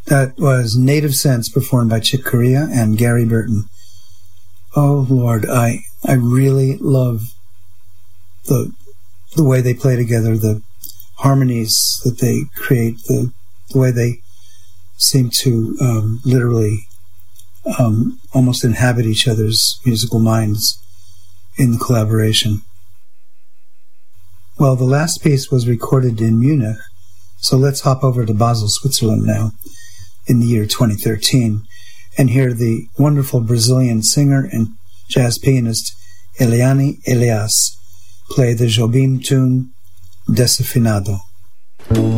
That was Native Sense, performed by Chick Corea and Gary Burton. Oh, Lord, I really love the way they play together, the harmonies that they create, the way they seem to literally almost inhabit each other's musical minds in the collaboration. Well, the last piece was recorded in Munich, so let's hop over to Basel, Switzerland now, in the year 2013, and hear the wonderful Brazilian singer and jazz pianist Eliane Elias play the Jobim tune Desafinado.